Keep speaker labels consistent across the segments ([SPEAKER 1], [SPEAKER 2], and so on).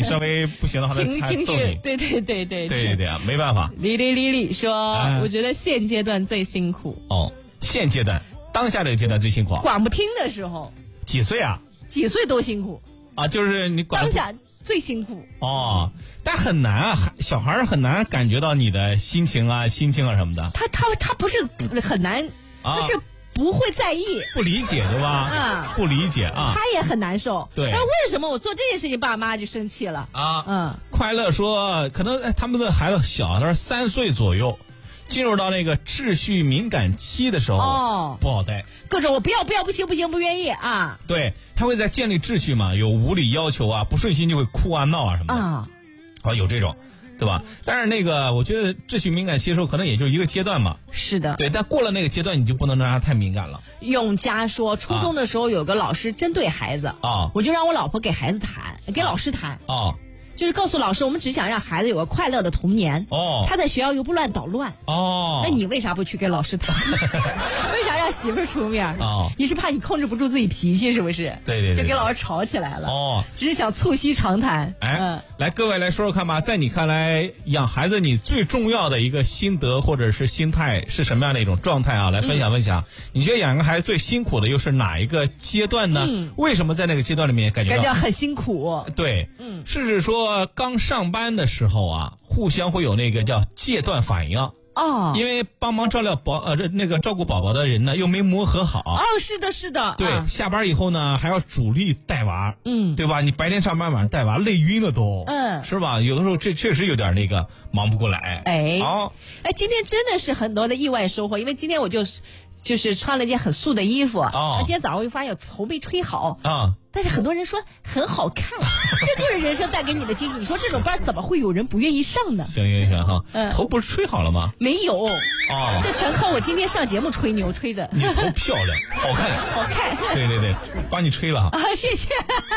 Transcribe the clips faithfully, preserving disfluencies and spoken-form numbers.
[SPEAKER 1] 稍微不行的话，他
[SPEAKER 2] 情情
[SPEAKER 1] 还揍你。
[SPEAKER 2] 绪，对对对对
[SPEAKER 1] 对对对啊，没办法。
[SPEAKER 2] 李李李李说、
[SPEAKER 1] 哎，
[SPEAKER 2] 我觉得现阶段最辛苦。
[SPEAKER 1] 哦，现阶段，当下这个阶段最辛苦啊。
[SPEAKER 2] 管不听的时候，
[SPEAKER 1] 几岁啊？
[SPEAKER 2] 几岁都辛苦
[SPEAKER 1] 啊，就是你管
[SPEAKER 2] 当下最辛苦。
[SPEAKER 1] 哦，但很难啊，孩小孩儿很难感觉到你的心情啊、心境啊什么的。
[SPEAKER 2] 他他他不是很难，
[SPEAKER 1] 啊
[SPEAKER 2] 他是不会在意。
[SPEAKER 1] 不理解对吧？
[SPEAKER 2] 啊
[SPEAKER 1] 不理解啊。
[SPEAKER 2] 他也很难受。
[SPEAKER 1] 对
[SPEAKER 2] 那为什么我做这件事情，爸妈就生气了？
[SPEAKER 1] 啊，
[SPEAKER 2] 嗯，
[SPEAKER 1] 快乐说，可能哎他们的孩子小，他说三岁左右，进入到那个秩序敏感期的时候，
[SPEAKER 2] 哦，
[SPEAKER 1] 不好待。
[SPEAKER 2] 各种我不要不要不行不行不愿意啊
[SPEAKER 1] 对，他会在建立秩序嘛，有无理要求啊，不顺心就会哭啊闹啊什么的。
[SPEAKER 2] 啊，
[SPEAKER 1] 啊，有这种，对吧？但是那个，我觉得秩序敏感期的时候，可能也就是一个阶段嘛。
[SPEAKER 2] 是的。
[SPEAKER 1] 对，但过了那个阶段，你就不能让他太敏感了。
[SPEAKER 2] 永嘉说，初中的时候有个老师针对孩子
[SPEAKER 1] 啊，
[SPEAKER 2] 我就让我老婆给孩子谈，给老师谈
[SPEAKER 1] 啊，
[SPEAKER 2] 就是告诉老师，我们只想让孩子有个快乐的童年。
[SPEAKER 1] 哦，
[SPEAKER 2] 他在学校又不乱捣乱。
[SPEAKER 1] 哦，
[SPEAKER 2] 那你为啥不去跟老师谈？为啥让媳妇儿出面？
[SPEAKER 1] 哦，
[SPEAKER 2] 你是怕你控制不住自己脾气，是不是？
[SPEAKER 1] 对对对，
[SPEAKER 2] 就跟老师吵起来了。
[SPEAKER 1] 哦，
[SPEAKER 2] 只是想促膝长谈。
[SPEAKER 1] 哎，
[SPEAKER 2] 嗯，
[SPEAKER 1] 来，各位来说说看吧，在你看来，养孩子你最重要的一个心得或者是心态是什么样的一种状态啊？来分享分享。嗯、你觉得养个孩子最辛苦的又是哪一个阶段呢？嗯、为什么在那个阶段里面感觉到
[SPEAKER 2] 感觉很辛苦？
[SPEAKER 1] 对，嗯，是指说刚上班的时候啊，互相会有那个叫戒断反应。
[SPEAKER 2] 哦，
[SPEAKER 1] 因为帮忙照料宝呃这那个照顾宝宝的人呢又没磨合好。
[SPEAKER 2] 哦，是的，是的。
[SPEAKER 1] 对，啊、下班以后呢还要主力带娃，
[SPEAKER 2] 嗯，
[SPEAKER 1] 对吧？你白天上班晚上带娃，累晕了都，
[SPEAKER 2] 嗯，
[SPEAKER 1] 是吧？有的时候这确实有点那个忙不过来。
[SPEAKER 2] 哎，
[SPEAKER 1] 好，
[SPEAKER 2] 哎，今天真的是很多的意外收获，因为今天我就就是穿了一件很素的衣服，哦，今天早上我就发现头没吹好啊。但是很多人说很好看，这就是人生带给你的惊喜。你说这种班怎么会有人不愿意上呢？
[SPEAKER 1] 行行行哈，嗯，头不是吹好了吗？
[SPEAKER 2] 没有，
[SPEAKER 1] 哦，
[SPEAKER 2] 这全靠我今天上节目吹牛吹的。
[SPEAKER 1] 你头漂亮，好看，
[SPEAKER 2] 好看。
[SPEAKER 1] 对对对，帮你吹了哈。
[SPEAKER 2] 啊，谢谢。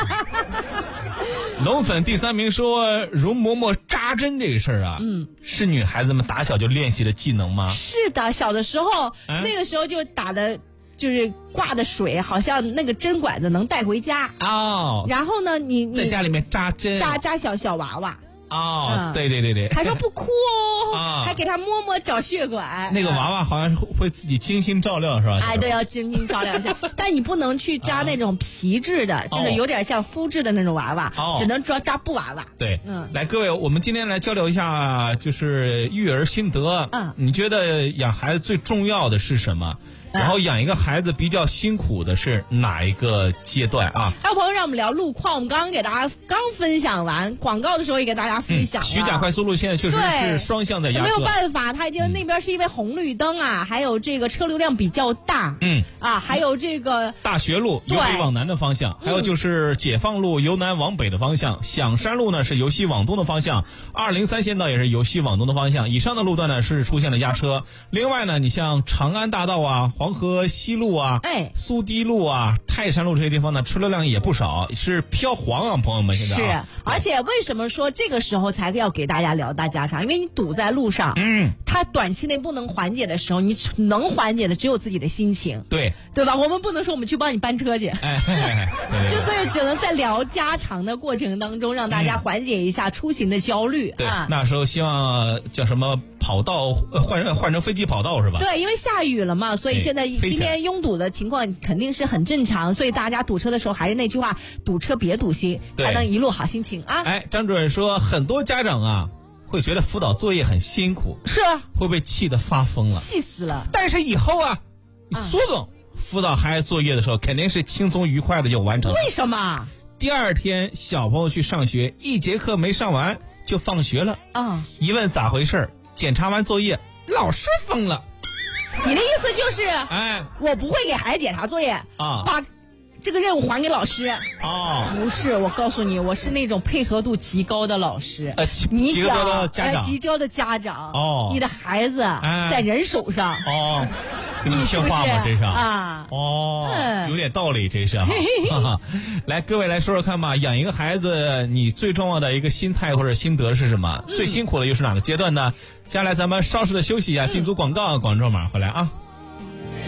[SPEAKER 1] 龙粉第三名说，容嬷嬷扎针这个事儿啊，嗯，是女孩子们打小就练习的技能吗？
[SPEAKER 2] 是的，小的时候，嗯、那个时候就打的。就是挂的水，好像那个针管子能带回家哦。然后呢，你你
[SPEAKER 1] 在家里面扎针，
[SPEAKER 2] 扎扎小小娃娃。
[SPEAKER 1] 哦，嗯、对对对对，
[SPEAKER 2] 还说不哭哦，啊、还给他摸摸找血管。
[SPEAKER 1] 那个娃娃好像是会自己精心照料是吧？
[SPEAKER 2] 哎，对，要精心照料一下。但你不能去扎那种皮质的，啊、就是有点像肤质的那种娃娃，哦、只能扎扎布娃娃。
[SPEAKER 1] 对，嗯，来各位，我们今天来交流一下，就是育儿心得。嗯，你觉得养孩子最重要的是什么？然后养一个孩子比较辛苦的是哪一个阶段啊？
[SPEAKER 2] 还有朋友让我们聊路况，我们刚刚给大家刚分享完，广告的时候也给大家分享了。
[SPEAKER 1] 嗯、徐家快速路现在确实是双向的压
[SPEAKER 2] 没有办法，它已经那边是因为红绿灯啊，嗯、还有这个车流量比较大，嗯啊，还有这个
[SPEAKER 1] 大学路由北往南的方向，还有就是解放路由南往北的方向，响山路呢是由西往东的方向，二零三县道也是由西往东的方向。以上的路段呢是出现了压车。另外呢，你像长安大道啊。黄河西路啊，哎，苏堤路啊，泰山路这些地方呢，车流量也不少，是飘黄啊，朋友们现在、啊、
[SPEAKER 2] 是，而且为什么说这个时候才要给大家聊大家长？因为你堵在路上，嗯，它短期内不能缓解的时候，你能缓解的只有自己的心情，
[SPEAKER 1] 对，
[SPEAKER 2] 对吧？我们不能说我们去帮你搬车去，哎，嘿嘿嘿就所以只能在聊家常的过程当中，让大家缓解一下出行的焦虑。
[SPEAKER 1] 对，
[SPEAKER 2] 啊、
[SPEAKER 1] 那时候希望叫什么跑道换换成飞机跑道是吧？
[SPEAKER 2] 对，因为下雨了嘛，所以现在今天拥堵的情况肯定是很正常，所以大家堵车的时候还是那句话，堵车别堵心，才能一路好心情啊！
[SPEAKER 1] 哎，张主任说，很多家长啊会觉得辅导作业很辛苦，
[SPEAKER 2] 是啊，
[SPEAKER 1] 会被气得发疯了，
[SPEAKER 2] 气死了。
[SPEAKER 1] 但是以后啊，你苏总、嗯、辅导孩子作业的时候，肯定是轻松愉快的就完成了。
[SPEAKER 2] 为什么？
[SPEAKER 1] 第二天小朋友去上学，一节课没上完就放学了啊、嗯！一问咋回事，检查完作业，老师疯了。
[SPEAKER 2] 你的意思就是，哎，我不会给孩子检查作业啊，把这个任务还给老师哦。不是，我告诉你，我是那种配合度极高的老师。呃，你想，呃，极高的家长哦，你的孩子在人手上哦，
[SPEAKER 1] 你听话吗？这是
[SPEAKER 2] 啊，
[SPEAKER 1] 哦，有点道理，这是。来，各位来说说看吧，养一个孩子，你最重要的一个心态或者心得是什么？嗯、最辛苦的又是哪个阶段呢？接下来咱们稍事的休息一下，进组广告，广州马上回来啊。